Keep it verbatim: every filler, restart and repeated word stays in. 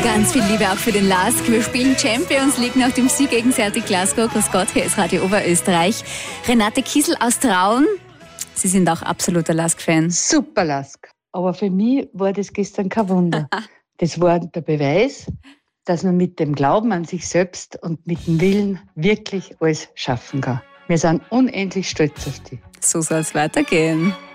Ganz viel Liebe auch für den Lask. Wir spielen Champions League nach dem Sieg gegen Celtic Glasgow. Grüß Gott, hier ist Radio Oberösterreich. Renate Kiesel aus Traun. Sie sind auch absoluter Lask-Fan. Super Lask. Aber für mich war das gestern kein Wunder. Das war der Beweis, dass man mit dem Glauben an sich selbst und mit dem Willen wirklich alles schaffen kann. Wir sind unendlich stolz auf dich. So soll es weitergehen.